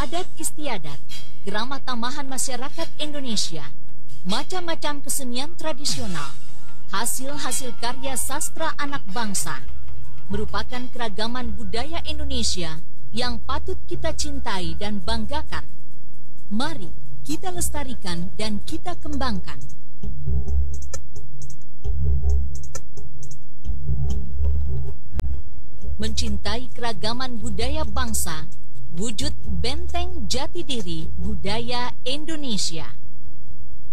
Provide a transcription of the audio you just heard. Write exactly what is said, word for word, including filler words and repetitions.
adat istiadat, kerama tamahan masyarakat Indonesia, macam-macam kesenian tradisional, hasil-hasil karya sastra anak bangsa, merupakan keragaman budaya Indonesia yang patut kita cintai dan banggakan. Mari kita lestarikan dan kita kembangkan. Mencintai keragaman budaya bangsa, wujud benteng jati diri budaya Indonesia.